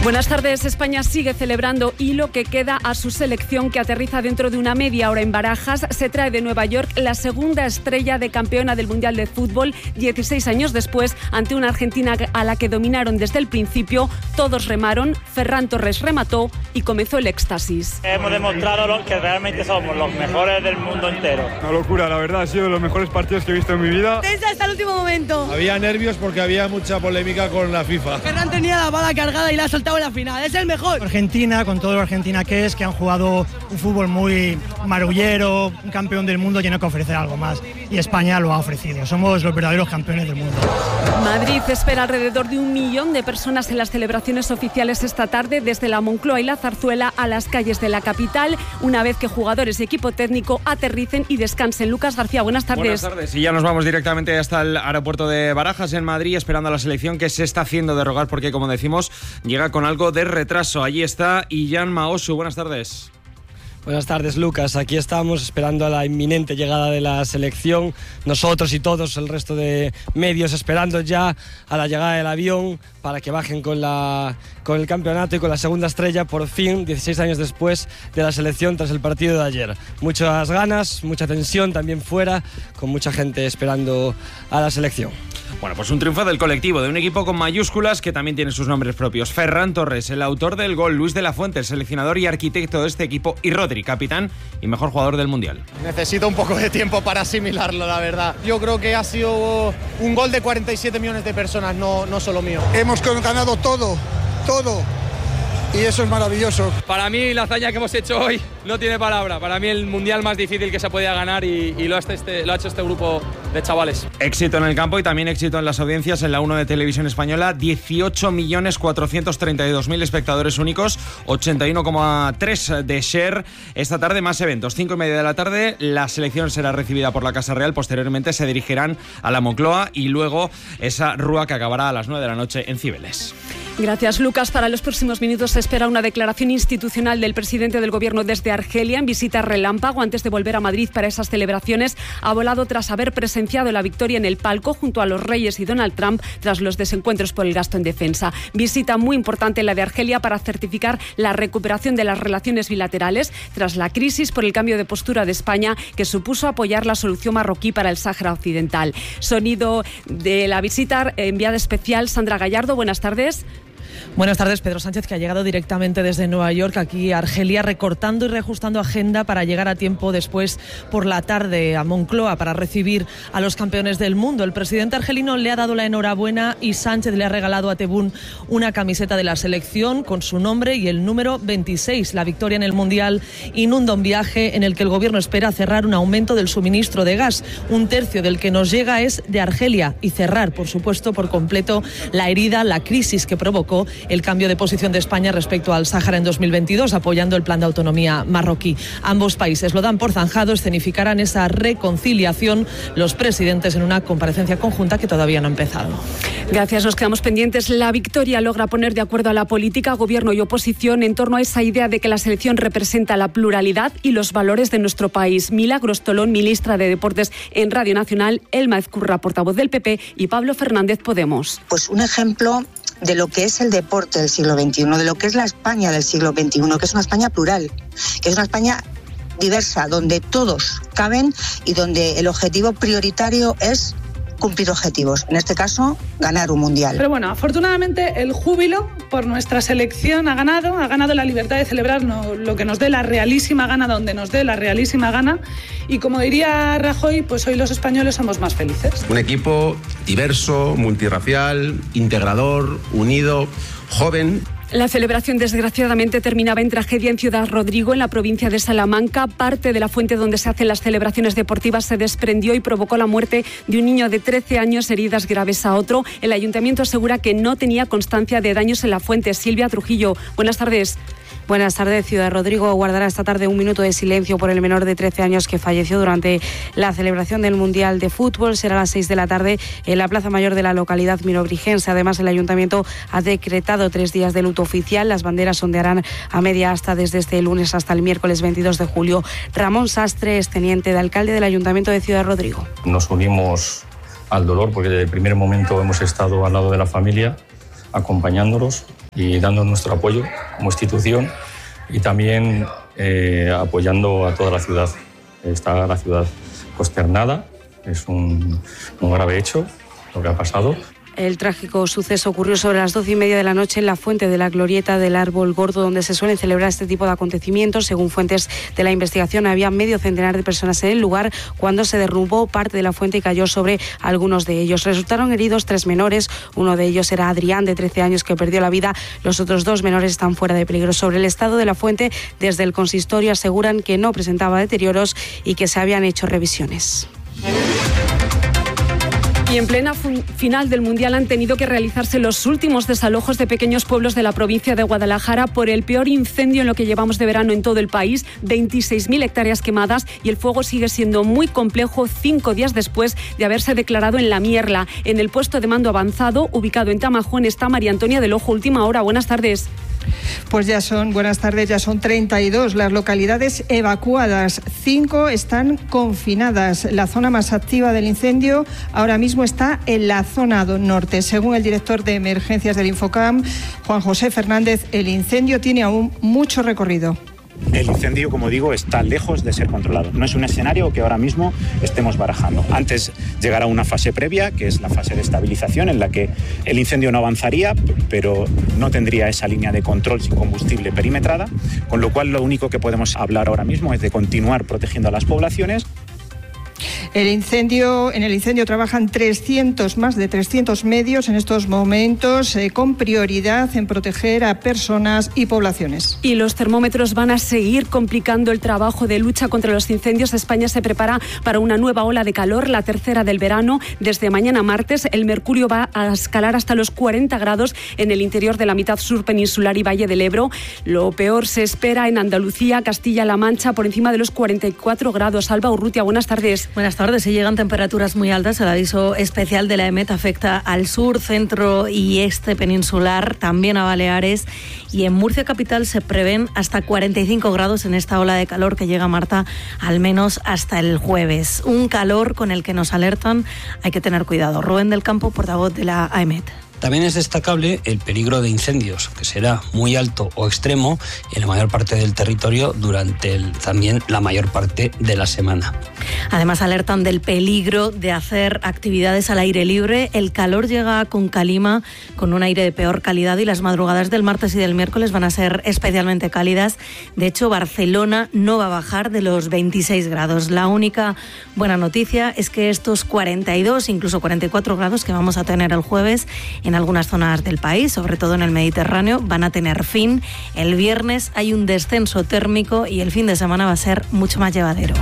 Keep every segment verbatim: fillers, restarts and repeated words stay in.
Buenas tardes. España sigue celebrando y lo que queda a su selección, que aterriza dentro de una media hora en Barajas. Se trae de Nueva York la segunda estrella de campeona del Mundial de Fútbol, dieciséis años después, ante una Argentina a la que dominaron desde el principio. Todos remaron, Ferran Torres remató y comenzó el éxtasis. Hemos demostrado que realmente somos los mejores del mundo entero. Una locura, la verdad, ha sido de los mejores partidos que he visto en mi vida. Tensa hasta el último momento. Había nervios porque había mucha polémica con la FIFA. Ferran tenía la bala cargada y la ha soltado en la final. Es el mejor. Argentina, con todo lo Argentina que es, que han jugado un fútbol muy marullero, un campeón del mundo, tiene que ofrecer algo más. Y España lo ha ofrecido. Somos los verdaderos campeones del mundo. Madrid espera alrededor de un millón de personas en las celebraciones oficiales esta tarde, desde la Moncloa y la Zarzuela a las calles de la capital, una vez que jugadores y equipo técnico aterricen y descansen. Lucas García, buenas tardes. Buenas tardes. Y ya nos vamos directamente hasta el aeropuerto de Barajas, en Madrid, esperando a la selección, que se está haciendo de rogar porque, como decimos, llega con algo de retraso. Allí está Illan Maosu. Buenas tardes. Buenas tardes, Lucas. Aquí estamos esperando a la inminente llegada de la selección. Nosotros y todos el resto de medios esperando ya a la llegada del avión para que bajen con, la, con el campeonato y con la segunda estrella, por fin, dieciséis años después de la selección tras el partido de ayer. Muchas ganas, mucha tensión también fuera, con mucha gente esperando a la selección. Bueno, pues un triunfo del colectivo, de un equipo con mayúsculas que también tiene sus nombres propios. Ferran Torres, el autor del gol; Luis de la Fuente, el seleccionador y arquitecto de este equipo; y Rodri, capitán y mejor jugador del Mundial. Necesito un poco de tiempo para asimilarlo, la verdad. Yo creo que ha sido un gol de cuarenta y siete millones de personas, no, no solo mío. Hemos ganado todo, todo. Y eso es maravilloso. Para mí la hazaña que hemos hecho hoy no tiene palabra. Para mí el mundial más difícil que se podía ganar y, y lo, ha este, lo ha hecho este grupo de chavales. Éxito en el campo y también éxito en las audiencias. En la uno de Televisión Española, dieciocho millones cuatrocientos treinta y dos mil espectadores únicos, ochenta y uno coma tres de share. Esta tarde más eventos, cinco y media de la tarde. La selección será recibida por la Casa Real. Posteriormente se dirigirán a la Moncloa y luego esa rúa que acabará a las nueve de la noche en Cibeles. Gracias, Lucas. Para los próximos minutos se espera una declaración institucional del presidente del Gobierno desde Argelia, en visita relámpago antes de volver a Madrid para esas celebraciones. Ha volado tras haber presenciado la victoria en el palco junto a los Reyes y Donald Trump tras los desencuentros por el gasto en defensa. Visita muy importante la de Argelia para certificar la recuperación de las relaciones bilaterales tras la crisis por el cambio de postura de España, que supuso apoyar la solución marroquí para el Sáhara Occidental. Sonido de la visita, enviada especial Sandra Gallardo. Buenas tardes. Buenas tardes. Pedro Sánchez, que ha llegado directamente desde Nueva York aquí a Argelia, recortando y reajustando agenda para llegar a tiempo después por la tarde a Moncloa para recibir a los campeones del mundo. El presidente argelino le ha dado la enhorabuena y Sánchez le ha regalado a Tebboune una camiseta de la selección con su nombre y el número veintiséis. La victoria en el Mundial inunda un viaje en el que el gobierno espera cerrar un aumento del suministro de gas. Un tercio del que nos llega es de Argelia, y cerrar, por supuesto, por completo la herida, la crisis que provocó el cambio de posición de España respecto al Sáhara en dos mil veintidós, apoyando el plan de autonomía marroquí. Ambos países lo dan por zanjado, escenificarán esa reconciliación los presidentes en una comparecencia conjunta que todavía no ha empezado. Gracias, nos quedamos pendientes. La victoria logra poner de acuerdo a la política, gobierno y oposición en torno a esa idea de que la selección representa la pluralidad y los valores de nuestro país. Milagros Tolón, ministra de Deportes en Radio Nacional; Elma Ezcurra, portavoz del P P; y Pablo Fernández, Podemos. Pues un ejemplo de lo que es el deporte del siglo veintiuno, de lo que es la España del siglo veintiuno, que es una España plural, que es una España diversa, donde todos caben y donde el objetivo prioritario es cumplir objetivos, en este caso ganar un mundial. Pero bueno, afortunadamente el júbilo por nuestra selección ha ganado, ha ganado la libertad de celebrar lo que nos dé la realísima gana, donde nos dé la realísima gana, y como diría Rajoy, pues hoy los españoles somos más felices. Un equipo diverso, multirracial, integrador, unido, joven. La celebración, desgraciadamente, terminaba en tragedia en Ciudad Rodrigo, en la provincia de Salamanca. Parte de la fuente donde se hacen las celebraciones deportivas se desprendió y provocó la muerte de un niño de trece años, heridas graves a otro. El ayuntamiento asegura que no tenía constancia de daños en la fuente. Silvia Trujillo, buenas tardes. Buenas tardes. Ciudad Rodrigo guardará esta tarde un minuto de silencio por el menor de trece años que falleció durante la celebración del Mundial de Fútbol. Será a las seis de la tarde en la Plaza Mayor de la localidad mirobrigense. Además, el Ayuntamiento ha decretado tres días de luto oficial. Las banderas ondearán a media asta desde este lunes hasta el miércoles veintidós de julio. Ramón Sastre es teniente de alcalde del Ayuntamiento de Ciudad Rodrigo. Nos unimos al dolor porque desde el primer momento hemos estado al lado de la familia, acompañándolos. y dando nuestro apoyo como institución y también eh, apoyando a toda la ciudad. Está la ciudad consternada, es un, un grave hecho lo que ha pasado. El trágico suceso ocurrió sobre las doce y media de la noche en la fuente de la glorieta del Árbol Gordo, donde se suelen celebrar este tipo de acontecimientos. Según fuentes de la investigación, había medio centenar de personas en el lugar cuando se derrumbó parte de la fuente y cayó sobre algunos de ellos. Resultaron heridos tres menores. Uno de ellos era Adrián, de trece años, que perdió la vida. Los otros dos menores están fuera de peligro. Sobre el estado de la fuente, desde el consistorio aseguran que no presentaba deterioros y que se habían hecho revisiones. Y en plena final del Mundial han tenido que realizarse los últimos desalojos de pequeños pueblos de la provincia de Guadalajara por el peor incendio en lo que llevamos de verano en todo el país, veintiséis mil hectáreas quemadas, y el fuego sigue siendo muy complejo cinco días después de haberse declarado en La Mierla. En el puesto de mando avanzado, ubicado en Tamajón, está María Antonia del Ojo. Última hora, buenas tardes. Pues ya son, buenas tardes, ya son treinta y dos las localidades evacuadas, cinco están confinadas. La zona más activa del incendio ahora mismo está en la zona norte. Según el director de emergencias del Infocam, Juan José Fernández, el incendio tiene aún mucho recorrido. El incendio, como digo, está lejos de ser controlado. No es un escenario que ahora mismo estemos barajando. Antes llegará una fase previa, que es la fase de estabilización, en la que el incendio no avanzaría, pero no tendría esa línea de control sin combustible perimetrada, con lo cual lo único que podemos hablar ahora mismo es de continuar protegiendo a las poblaciones. El incendio, en el incendio trabajan trescientos, más de trescientos medios en estos momentos, eh, con prioridad en proteger a personas y poblaciones. Y los termómetros van a seguir complicando el trabajo de lucha contra los incendios. España se prepara para una nueva ola de calor, la tercera del verano. Desde mañana martes el mercurio va a escalar hasta los cuarenta grados en el interior de la mitad sur peninsular y Valle del Ebro. Lo peor se espera en Andalucía, Castilla-La Mancha, por encima de los cuarenta y cuatro grados. Alba Urrutia, buenas tardes. Buenas tardes. Se llegan temperaturas muy altas. El aviso especial de la EMET afecta al sur, centro y este peninsular, también a Baleares, y en Murcia capital se prevén hasta cuarenta y cinco grados en esta ola de calor que llega, Marta, al menos hasta el jueves. Un calor con el que nos alertan, hay que tener cuidado. Rubén del Campo, portavoz de la AEMET. También es destacable el peligro de incendios, que será muy alto o extremo en la mayor parte del territorio durante el, también la mayor parte de la semana. Además alertan del peligro de hacer actividades al aire libre. El calor llega con calima, con un aire de peor calidad, y las madrugadas del martes y del miércoles van a ser especialmente cálidas. De hecho, Barcelona no va a bajar de los veintiséis grados. La única buena noticia es que estos cuarenta y dos, incluso cuarenta y cuatro grados que vamos a tener el jueves en algunas zonas del país, sobre todo en el Mediterráneo, van a tener fin. El viernes hay un descenso térmico y el fin de semana va a ser mucho más llevadero.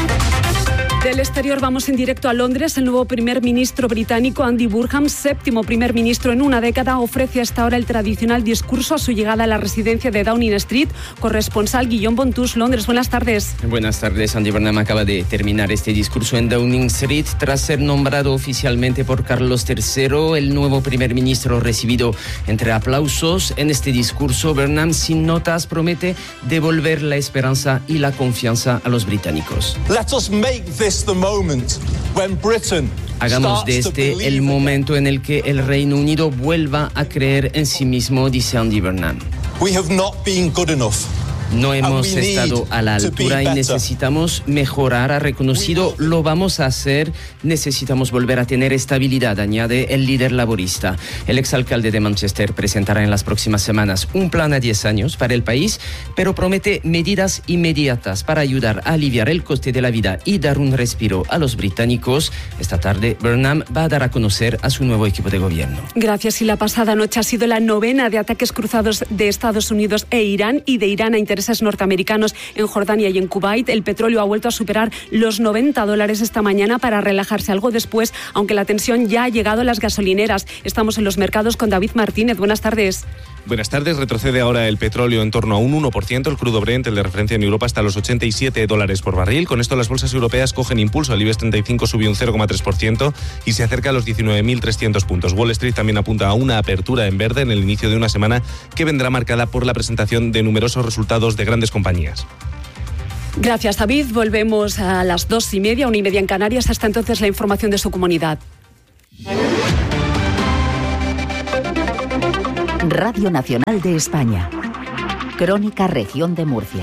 Del exterior vamos en directo a Londres. El nuevo primer ministro británico, Andy Burnham, séptimo primer ministro en una década, ofrece hasta ahora el tradicional discurso a su llegada a la residencia de Downing Street. Corresponsal Guillaume Bontus, Londres. Buenas tardes. Buenas tardes. Andy Burnham acaba de terminar este discurso en Downing Street tras ser nombrado oficialmente por Carlos tercero, el nuevo primer ministro, recibido entre aplausos. En este discurso, Burnham, sin notas, promete devolver la esperanza y la confianza a los británicos. Let us make this the moment when Britain Hagamos de este el momento en el que el Reino Unido vuelva a creer en sí mismo, dice Andy Burnham. We have not been good enough. No hemos estado a la altura y necesitamos mejorar, ha reconocido, lo vamos a hacer, necesitamos volver a tener estabilidad, añade el líder laborista. El exalcalde de Manchester presentará en las próximas semanas un plan a diez años para el país, pero promete medidas inmediatas para ayudar a aliviar el coste de la vida y dar un respiro a los británicos. Esta tarde, Burnham va a dar a conocer a su nuevo equipo de gobierno. Gracias. Y la pasada noche ha sido la novena de ataques cruzados de Estados Unidos e Irán y de Irán a intereses norteamericanos en Jordania y en Kuwait. El petróleo ha vuelto a superar los noventa dólares esta mañana para relajarse algo después, aunque la tensión ya ha llegado a las gasolineras. Estamos en los mercados con David Martínez. Buenas tardes. Buenas tardes. Retrocede ahora el petróleo en torno a un uno por ciento. El crudo Brent, el de referencia en Europa, hasta los ochenta y siete dólares por barril. Con esto las bolsas europeas cogen impulso. El IBEX treinta y cinco subió un cero coma tres por ciento y se acerca a los diecinueve mil trescientos puntos. Wall Street también apunta a una apertura en verde en el inicio de una semana que vendrá marcada por la presentación de numerosos resultados de grandes compañías. Gracias, David. Volvemos a las dos y media, una y media en Canarias. Hasta entonces, la información de su comunidad. Radio Nacional de España. Crónica Región de Murcia.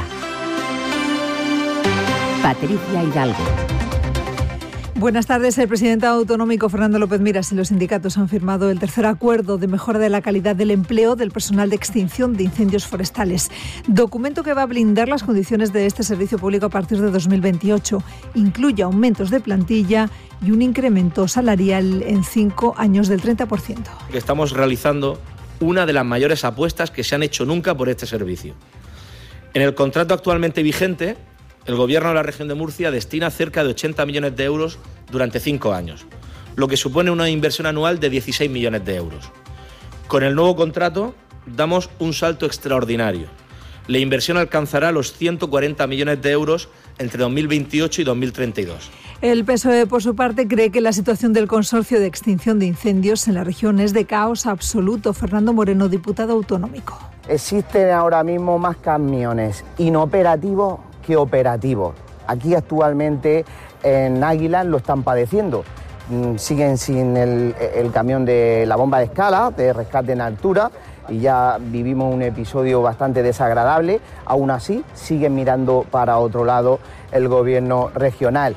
Patricia Hidalgo. Buenas tardes. El presidente autonómico Fernando López Miras y los sindicatos han firmado el tercer acuerdo de mejora de la calidad del empleo del personal de extinción de incendios forestales. Documento que va a blindar las condiciones de este servicio público a partir de dos mil veintiocho. Incluye aumentos de plantilla y un incremento salarial en cinco años del treinta por ciento. Estamos realizando una de las mayores apuestas que se han hecho nunca por este servicio. En el contrato actualmente vigente, el Gobierno de la Región de Murcia destina cerca de ochenta millones de euros durante cinco años, lo que supone una inversión anual de dieciséis millones de euros. Con el nuevo contrato damos un salto extraordinario. La inversión alcanzará los ciento cuarenta millones de euros entre dos mil veintiocho y dos mil treinta y dos. El P S O E, por su parte, cree que la situación del Consorcio de Extinción de Incendios en la región es de caos absoluto. Fernando Moreno, diputado autonómico. Existen ahora mismo más camiones inoperativos que operativos. Aquí actualmente en Águilas lo están padeciendo. Siguen sin el, el camión de la bomba de escala, de rescate en altura, y ya vivimos un episodio bastante desagradable. Aún así, siguen mirando para otro lado el gobierno regional.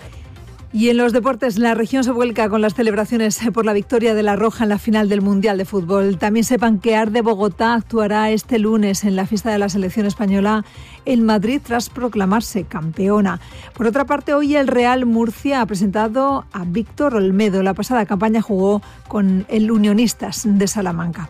Y en los deportes, la región se vuelca con las celebraciones por la victoria de La Roja en la final del Mundial de Fútbol. También sepan que Ar de Bogotá actuará este lunes en la fiesta de la selección española en Madrid tras proclamarse campeona. Por otra parte, hoy el Real Murcia ha presentado a Víctor Olmedo. La pasada campaña jugó con el Unionistas de Salamanca.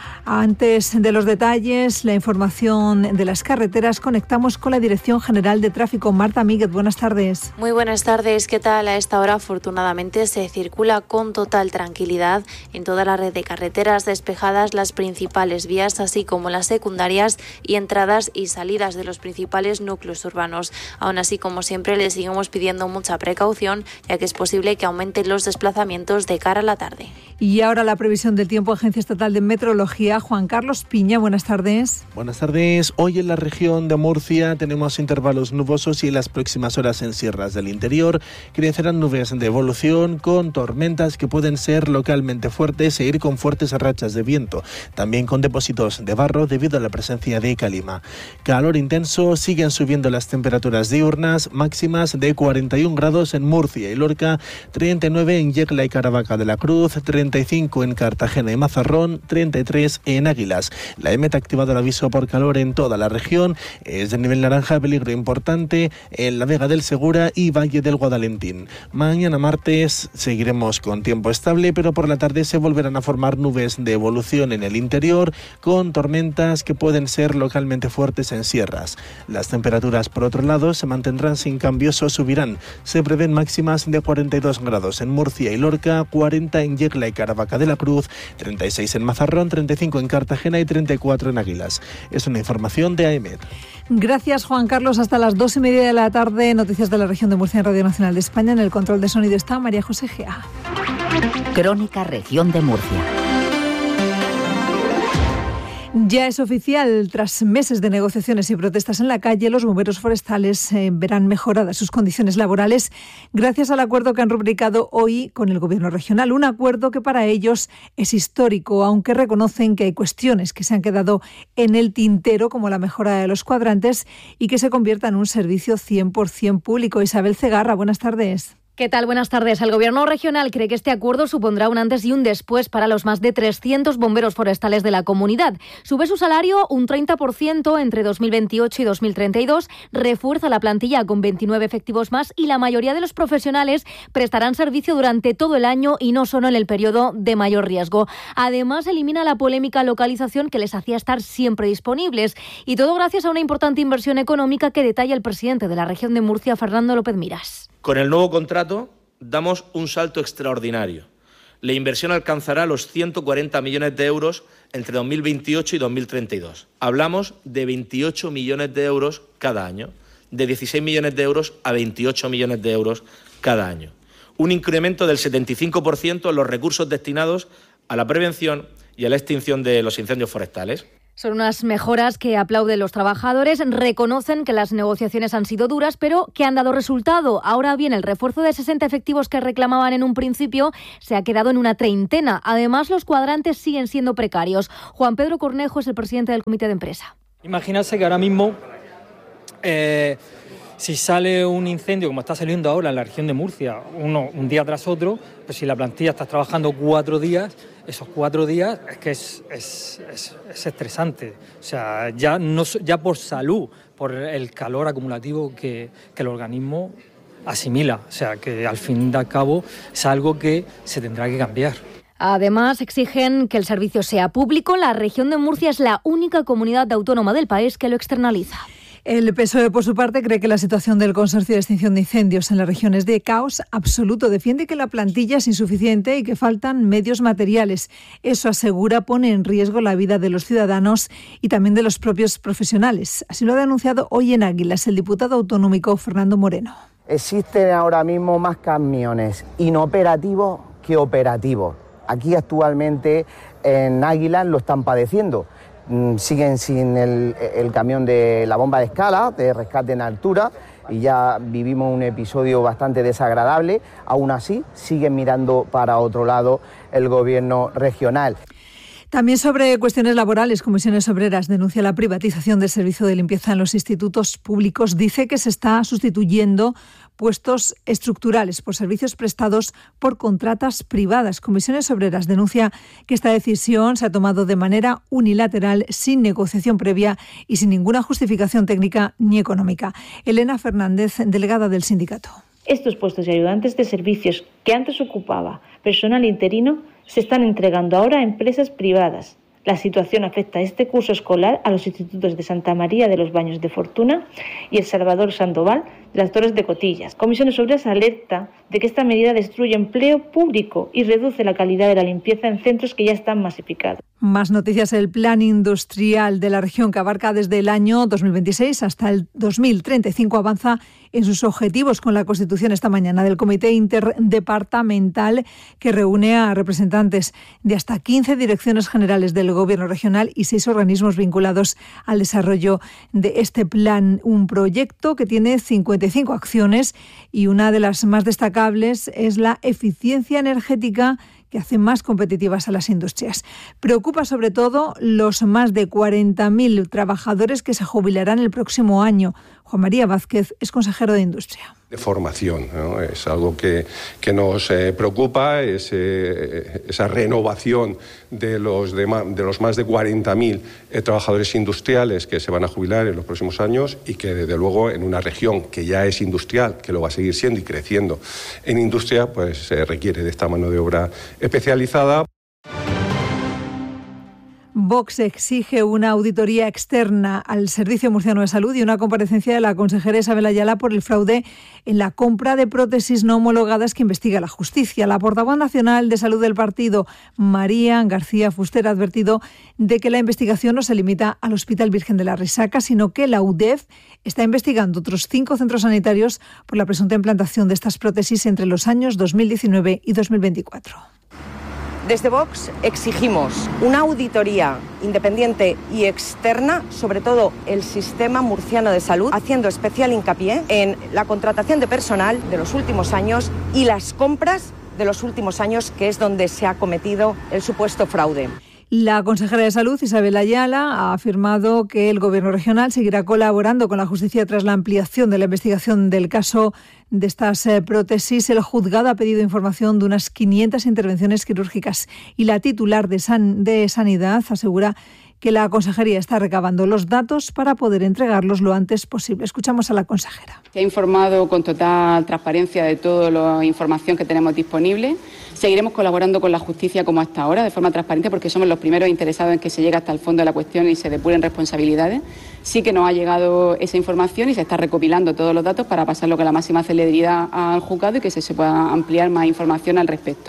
Antes de los detalles, la información de las carreteras, conectamos con la Dirección General de Tráfico. Marta Míguez, buenas tardes. Muy buenas tardes. ¿Qué tal? A esta hora, afortunadamente, se circula con total tranquilidad en toda la red de carreteras despejadas, las principales vías, así como las secundarias y entradas y salidas de los principales núcleos urbanos. Aún así, como siempre, le seguimos pidiendo mucha precaución, ya que es posible que aumenten los desplazamientos de cara a la tarde. Y ahora la previsión del tiempo, Agencia Estatal de Meteorología. Juan Carlos Piña, buenas tardes. Buenas tardes. Hoy en la región de Murcia tenemos intervalos nubosos y en las próximas horas en sierras del interior crecerán nubes de evolución con tormentas que pueden ser localmente fuertes e ir con fuertes rachas de viento, también con depósitos de barro debido a la presencia de calima. Calor intenso, siguen subiendo las temperaturas diurnas, máximas de cuarenta y un grados en Murcia y Lorca, treinta y nueve en Yecla y Caravaca de la Cruz, treinta y cinco en Cartagena y Mazarrón, treinta y tres en Águilas. La E M E T ha activado el aviso por calor en toda la región. Es de nivel naranja, peligro importante en la Vega del Segura y Valle del Guadalentín. Mañana martes seguiremos con tiempo estable, pero por la tarde se volverán a formar nubes de evolución en el interior con tormentas que pueden ser localmente fuertes en sierras. Las temperaturas, por otro lado, se mantendrán sin cambios o subirán. Se prevén máximas de cuarenta y dos grados en Murcia y Lorca, cuarenta en Yecla y Caravaca de la Cruz, treinta y seis en Mazarrón, treinta y cinco en Cartagena y treinta y cuatro en Águilas. Es una información de A E M E T. Gracias, Juan Carlos. Hasta las dos y media de la tarde, noticias de la región de Murcia en Radio Nacional de España. En el control de sonido está María José Gea. Crónica Región de Murcia. Ya es oficial, tras meses de negociaciones y protestas en la calle, los bomberos forestales eh, verán mejoradas sus condiciones laborales gracias al acuerdo que han rubricado hoy con el Gobierno regional. Un acuerdo que para ellos es histórico, aunque reconocen que hay cuestiones que se han quedado en el tintero, como la mejora de los cuadrantes y que se convierta en un servicio cien por ciento público. Isabel Cegarra, buenas tardes. ¿Qué tal? Buenas tardes. El Gobierno regional cree que este acuerdo supondrá un antes y un después para los más de trescientos bomberos forestales de la comunidad. Sube su salario un treinta por ciento entre dos mil veintiocho y dos mil treinta y dos, refuerza la plantilla con veintinueve efectivos más y la mayoría de los profesionales prestarán servicio durante todo el año y no solo en el periodo de mayor riesgo. Además, elimina la polémica localización que les hacía estar siempre disponibles. Y todo gracias a una importante inversión económica que detalla el presidente de la región de Murcia, Fernando López Miras. Con el nuevo contrato damos un salto extraordinario. La inversión alcanzará los ciento cuarenta millones de euros entre dos mil veintiocho y dos mil treinta y dos. Hablamos de veintiocho millones de euros cada año, de dieciséis millones de euros a veintiocho millones de euros cada año. Un incremento del setenta y cinco por ciento en los recursos destinados a la prevención y a la extinción de los incendios forestales. Son unas mejoras que aplauden los trabajadores, reconocen que las negociaciones han sido duras, pero que han dado resultado. Ahora bien, el refuerzo de sesenta efectivos que reclamaban en un principio se ha quedado en una treintena. Además, los cuadrantes siguen siendo precarios. Juan Pedro Cornejo es el presidente del comité de empresa. Imaginarse que ahora mismo, eh, si sale un incendio, como está saliendo ahora en la región de Murcia, uno un día tras otro, pues si la plantilla está trabajando cuatro días, esos cuatro días es que es, es, es, es estresante. O sea, ya, no, ya por salud, por el calor acumulativo que, que el organismo asimila. O sea, que al fin y al cabo es algo que se tendrá que cambiar. Además, exigen que el servicio sea público. La región de Murcia es la única comunidad autónoma del país que lo externaliza. El P S O E, por su parte, cree que la situación del Consorcio de Extinción de Incendios en la región es de caos absoluto. Defiende que la plantilla es insuficiente y que faltan medios materiales. Eso, asegura, pone en riesgo la vida de los ciudadanos y también de los propios profesionales. Así lo ha denunciado hoy en Águilas el diputado autonómico Fernando Moreno. Existen ahora mismo más camiones inoperativos que operativos. Aquí actualmente en Águilas lo están padeciendo. Siguen sin el, el camión de la bomba de escala, de rescate en altura, y ya vivimos un episodio bastante desagradable. Aún así, siguen mirando para otro lado el gobierno regional. También sobre cuestiones laborales, Comisiones Obreras denuncia la privatización del servicio de limpieza en los institutos públicos. Dice que se está sustituyendo puestos estructurales por servicios prestados por contratas privadas. Comisiones Obreras denuncia que esta decisión se ha tomado de manera unilateral, sin negociación previa y sin ninguna justificación técnica ni económica. Elena Fernández, delegada del sindicato. Estos puestos de ayudantes de servicios que antes ocupaba personal interino se están entregando ahora a empresas privadas. La situación afecta este curso escolar a los institutos de Santa María de los Baños de Fortuna y El Salvador Sandoval de las Torres de Cotillas. Comisiones Obreras alerta de que esta medida destruye empleo público y reduce la calidad de la limpieza en centros que ya están masificados. Más noticias. El plan industrial de la región, que abarca desde el año dos mil veintiséis hasta el dos mil treinta y cinco, avanza en sus objetivos con la constitución esta mañana del Comité Interdepartamental, que reúne a representantes de hasta quince direcciones generales del Gobierno regional y seis organismos vinculados al desarrollo de este plan. Un proyecto que tiene cincuenta y cinco acciones y una de las más destacables es la eficiencia energética, que hace más competitivas a las industrias. Preocupa sobre todo los más de cuarenta mil trabajadores que se jubilarán el próximo año. Juan María Vázquez es consejero de Industria. De formación, ¿no? Es algo que, que nos eh, preocupa, es, eh, esa renovación de los, de, de los más de cuarenta mil eh, trabajadores industriales que se van a jubilar en los próximos años y que, desde luego, en una región que ya es industrial, que lo va a seguir siendo y creciendo en industria, pues se requiere de esta mano de obra especializada. Vox exige una auditoría externa al Servicio Murciano de Salud y una comparecencia de la consejera Isabel Ayala por el fraude en la compra de prótesis no homologadas que investiga la justicia. La portavoz nacional de salud del partido, María García Fuster, ha advertido de que la investigación no se limita al Hospital Virgen de la Risaca, sino que la U D E F está investigando otros cinco centros sanitarios por la presunta implantación de estas prótesis entre los años dos mil diecinueve y dos mil veinticuatro. Desde Vox exigimos una auditoría independiente y externa, sobre todo el sistema murciano de salud, haciendo especial hincapié en la contratación de personal de los últimos años y las compras de los últimos años, que es donde se ha cometido el supuesto fraude. La consejera de Salud, Isabel Ayala, ha afirmado que el Gobierno regional seguirá colaborando con la justicia tras la ampliación de la investigación del caso de estas eh, prótesis. El juzgado ha pedido información de unas quinientas intervenciones quirúrgicas y la titular de, San, de Sanidad asegura que la consejería está recabando los datos para poder entregarlos lo antes posible. Escuchamos a la consejera. Se ha informado con total transparencia de toda la información que tenemos disponible. Seguiremos colaborando con la justicia como hasta ahora, de forma transparente, porque somos los primeros interesados en que se llegue hasta el fondo de la cuestión y se depuren responsabilidades. Sí que nos ha llegado esa información y se está recopilando todos los datos para pasarlo con la máxima celeridad al juzgado y que se, se pueda ampliar más información al respecto.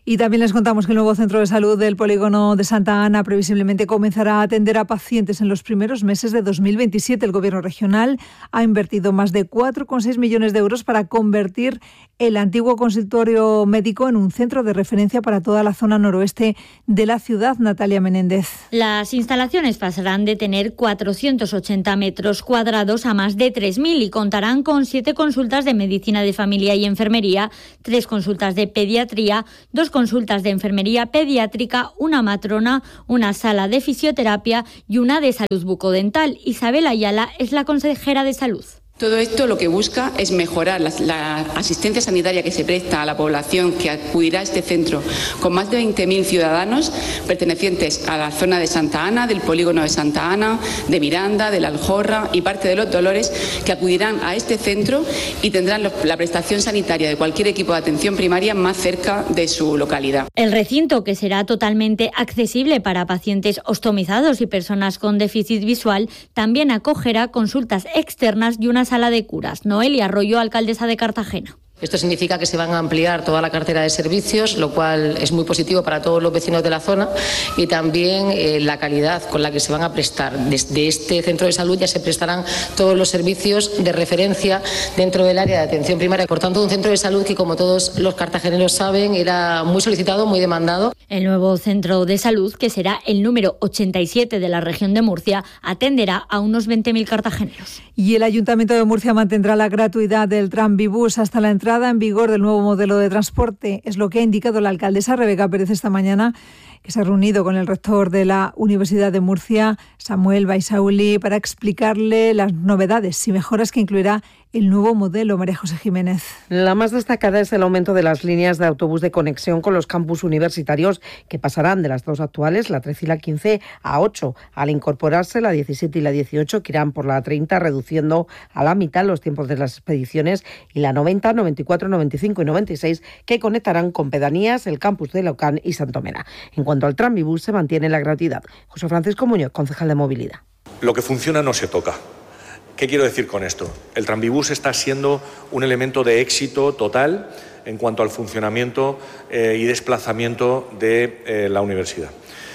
Y también les contamos que el nuevo centro de salud del polígono de Santa Ana previsiblemente comenzará a atender a pacientes en los primeros meses de dos mil veintisiete. El Gobierno regional ha invertido más de cuatro coma seis millones de euros para convertir el antiguo consultorio médico en un centro de referencia para toda la zona noroeste de la ciudad. Natalia Menéndez. Las instalaciones pasarán de tener cuatrocientos ochenta metros cuadrados a más de tres mil y contarán con siete consultas de medicina de familia y enfermería, tres consultas de pediatría, dos consultas de enfermería pediátrica, una matrona, una sala de fisioterapia y una de salud bucodental. Isabel Ayala es la consejera de salud. Todo esto lo que busca es mejorar la, la asistencia sanitaria que se presta a la población que acudirá a este centro, con más de veinte mil ciudadanos pertenecientes a la zona de Santa Ana, del polígono de Santa Ana, de Miranda, de la Aljorra y parte de los Dolores, que acudirán a este centro y tendrán los, la prestación sanitaria de cualquier equipo de atención primaria más cerca de su localidad. El recinto, que será totalmente accesible para pacientes ostomizados y personas con déficit visual, también acogerá consultas externas y una sala de curas. Noelia Arroyo, alcaldesa de Cartagena. Esto significa que se van a ampliar toda la cartera de servicios, lo cual es muy positivo para todos los vecinos de la zona, y también eh, la calidad con la que se van a prestar. Desde este centro de salud ya se prestarán todos los servicios de referencia dentro del área de atención primaria. Por tanto, un centro de salud que, como todos los cartageneros saben, era muy solicitado, muy demandado. El nuevo centro de salud, que será el número ochenta y siete de la región de Murcia, atenderá a unos veinte mil cartageneros. Y el Ayuntamiento de Murcia mantendrá la gratuidad del Tranvibús hasta la entrada en vigor del nuevo modelo de transporte. Es lo que ha indicado la alcaldesa Rebeca Pérez esta mañana, que se ha reunido con el rector de la Universidad de Murcia, Samuel Baisauli, para explicarle las novedades y mejoras que incluirá el nuevo modelo. María José Jiménez. La más destacada es el aumento de las líneas de autobús de conexión con los campus universitarios, que pasarán de las dos actuales, la trece y la quince, a ocho, al incorporarse la diecisiete y la dieciocho, que irán por la treinta, reduciendo a la mitad los tiempos de las expediciones, y la noventa, noventa y cuatro, noventa y cinco y noventa y seis, que conectarán con pedanías, el campus de Laucán y Santomera. En cuanto al Tranvibús, se mantiene la gratuidad. José Francisco Muñoz, concejal de Movilidad. Lo que funciona no se toca. ¿Qué quiero decir con esto? El Tranvibús está siendo un elemento de éxito total en cuanto al funcionamiento eh, y desplazamiento de eh, la universidad.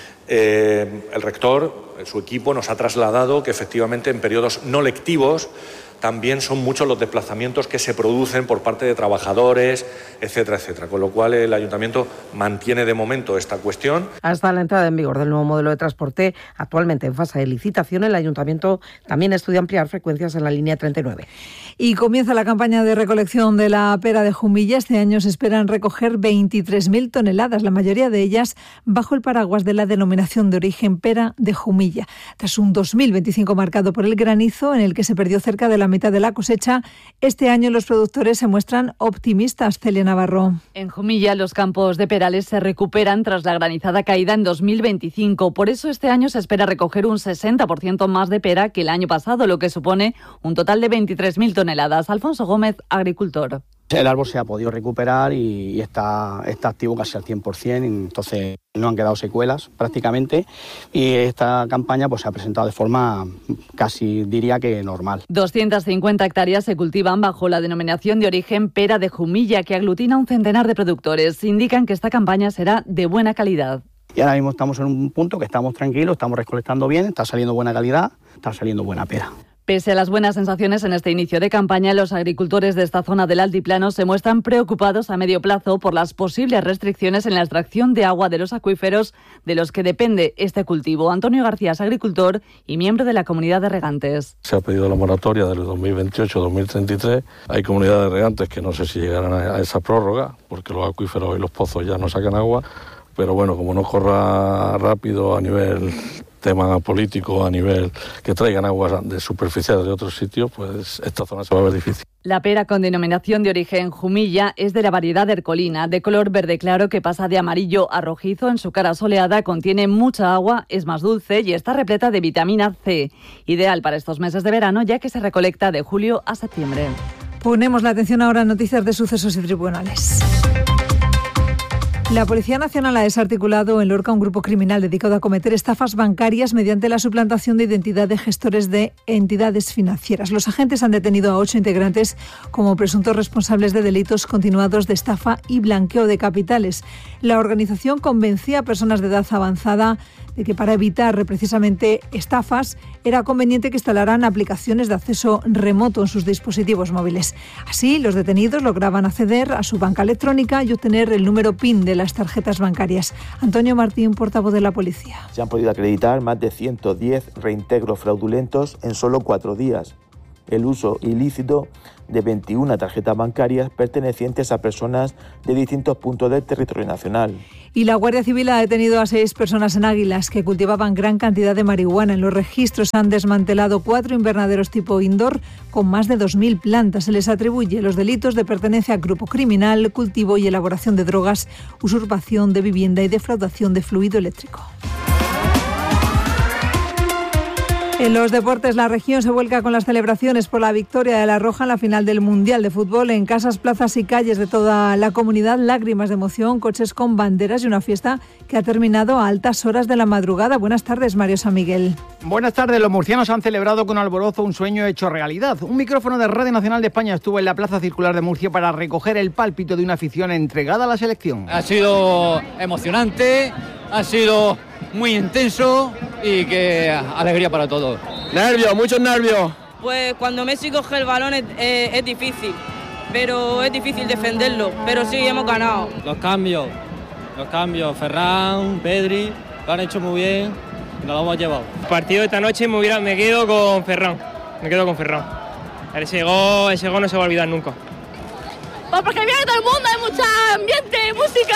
Eh, el rector, su equipo, nos ha trasladado que efectivamente en periodos no lectivos también son muchos los desplazamientos que se producen por parte de trabajadores, etcétera, etcétera. Con lo cual el Ayuntamiento mantiene de momento esta cuestión. Hasta la entrada en vigor del nuevo modelo de transporte, actualmente en fase de licitación, el Ayuntamiento también estudia ampliar frecuencias en la línea treinta y nueve. Y comienza la campaña de recolección de la pera de Jumilla. Este año se esperan recoger veintitrés mil toneladas, la mayoría de ellas bajo el paraguas de la denominación de origen pera de Jumilla. Tras un dos mil veinticinco marcado por el granizo, en el que se perdió cerca de la mitad de la cosecha, este año los productores se muestran optimistas. Celia Navarro. En Jumilla, los campos de perales se recuperan tras la granizada caída en dos mil veinticinco. Por eso este año se espera recoger un sesenta por ciento más de pera que el año pasado, lo que supone un total de veintitrés mil toneladas. Alfonso Gómez, agricultor. El árbol se ha podido recuperar y está, está activo casi al cien por ciento, entonces no han quedado secuelas prácticamente, y esta campaña pues se ha presentado de forma casi, diría que normal. doscientas cincuenta hectáreas se cultivan bajo la denominación de origen pera de Jumilla, que aglutina un centenar de productores. Indican que esta campaña será de buena calidad. Y ahora mismo estamos en un punto que estamos tranquilos, estamos recolectando bien, está saliendo buena calidad, está saliendo buena pera. Pese a las buenas sensaciones en este inicio de campaña, los agricultores de esta zona del altiplano se muestran preocupados a medio plazo por las posibles restricciones en la extracción de agua de los acuíferos de los que depende este cultivo. Antonio García es agricultor y miembro de la comunidad de regantes. Se ha pedido la moratoria del dos mil veintiocho a dos mil treinta y tres. Hay comunidades de regantes que no sé si llegarán a esa prórroga, porque los acuíferos y los pozos ya no sacan agua. Pero bueno, como no corra rápido a nivel tema político, a nivel que traigan aguas de superficiales de otros sitios, pues esta zona se va a ver difícil. La pera con denominación de origen Jumilla es de la variedad Ercolina, de color verde claro que pasa de amarillo a rojizo. En su cara soleada contiene mucha agua, es más dulce y está repleta de vitamina C. Ideal para estos meses de verano, ya que se recolecta de julio a septiembre. Ponemos la atención ahora en noticias de sucesos y tribunales. La Policía Nacional ha desarticulado en Lorca un grupo criminal dedicado a cometer estafas bancarias mediante la suplantación de identidad de gestores de entidades financieras. Los agentes han detenido a ocho integrantes como presuntos responsables de delitos continuados de estafa y blanqueo de capitales. La organización convencía a personas de edad avanzada de que para evitar precisamente estafas era conveniente que instalaran aplicaciones de acceso remoto en sus dispositivos móviles. Así, los detenidos lograban acceder a su banca electrónica y obtener el número PIN de las tarjetas bancarias. Antonio Martín, portavoz de la policía. Se han podido acreditar más de ciento diez reintegros fraudulentos en solo cuatro días. El uso ilícito de veintiuna tarjetas bancarias pertenecientes a personas de distintos puntos del territorio nacional. Y la Guardia Civil ha detenido a seis personas en Águilas que cultivaban gran cantidad de marihuana. En los registros han desmantelado cuatro invernaderos tipo indoor con más de dos mil plantas. Se les atribuye los delitos de pertenencia a grupo criminal, cultivo y elaboración de drogas, usurpación de vivienda y defraudación de fluido eléctrico. En los deportes, la región se vuelca con las celebraciones por la victoria de la Roja en la final del Mundial de Fútbol. En casas, plazas y calles de toda la comunidad, lágrimas de emoción, coches con banderas y una fiesta que ha terminado a altas horas de la madrugada. Buenas tardes, Mario San Miguel. Buenas tardes. Los murcianos han celebrado con alborozo un sueño hecho realidad. Un micrófono de Radio Nacional de España estuvo en la Plaza Circular de Murcia para recoger el pálpito de una afición entregada a la selección. Ha sido emocionante, ha sido muy intenso y que alegría para todos. Nervios, muchos nervios. Pues cuando Messi coge el balón es, es, es difícil, pero es difícil defenderlo, pero sí hemos ganado. Los cambios, los cambios, Ferran, Pedri, lo han hecho muy bien, nos lo hemos llevado. El partido de esta noche me, hubiera, me quedo con Ferran, me quedo con Ferran. Ese gol, ese gol no se va a olvidar nunca. Pues porque viene todo el mundo, hay mucho ambiente, música.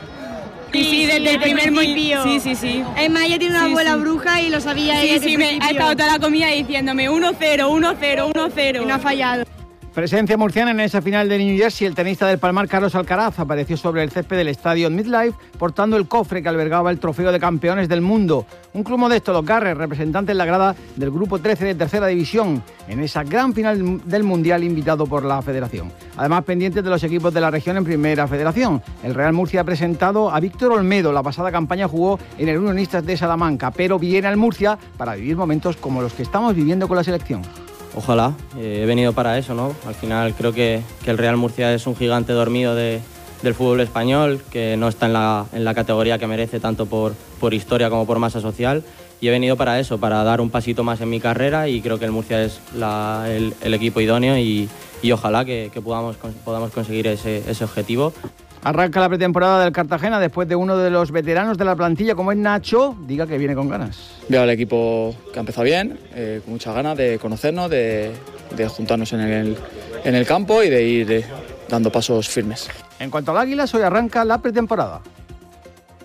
Sí, sí, desde el primer principio. Sí, sí, sí. Es más, ella tiene una Sí, abuela sí. bruja y lo sabía Sí, ella. sí, me ha estado toda la comida diciéndome uno cero, uno cero, uno cero. Y no ha fallado. Presencia murciana en esa final de New Jersey. El tenista del Palmar, Carlos Alcaraz, apareció sobre el césped del estadio Midlife portando el cofre que albergaba el trofeo de campeones del mundo. Un club modesto, los Garres, representante en la grada del grupo trece de tercera división, en esa gran final del Mundial invitado por la Federación. Además, pendientes de los equipos de la región en Primera Federación. El Real Murcia ha presentado a Víctor Olmedo. La pasada campaña jugó en el Unionistas de Salamanca, pero viene al Murcia para vivir momentos como los que estamos viviendo con la selección. Ojalá, eh, he venido para eso, ¿no? Al final creo que, que el Real Murcia es un gigante dormido de, del fútbol español, que no está en la, en la categoría que merece tanto por, por historia como por masa social, y he venido para eso, para dar un pasito más en mi carrera, y creo que el Murcia es la, el, el equipo idóneo y, y ojalá que, que podamos, podamos conseguir ese, ese objetivo. Arranca la pretemporada del Cartagena después de uno de los veteranos de la plantilla, como es Nacho, diga que viene con ganas. Veo al equipo que ha empezado bien, eh, con muchas ganas de conocernos, de, de juntarnos en el, en el campo y de ir eh, dando pasos firmes. En cuanto al Águilas, hoy arranca la pretemporada.